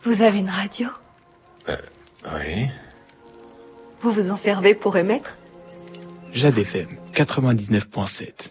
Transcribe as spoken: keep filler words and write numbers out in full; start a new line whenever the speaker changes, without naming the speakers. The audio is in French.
Vous avez une radio?
Euh, oui.
Vous vous en servez pour émettre?
Jade F M, quatre-vingt-dix-neuf point sept.